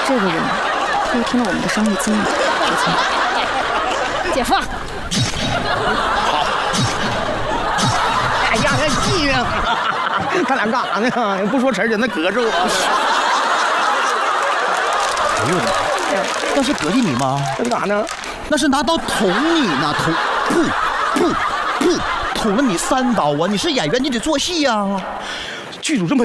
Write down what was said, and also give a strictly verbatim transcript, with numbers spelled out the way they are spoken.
这个人又听了我们的商业机密，别亲。姐夫。 好。哎呀，那记着，他俩干啥呢？不说词儿，在那隔着我。 哎呦我的妈！那是隔着你吗？ 那干啥呢？ 那是拿刀捅你呢，捅，噗噗噗，捅了你三刀啊！你是演员，你得做戏呀、啊。 剧组这么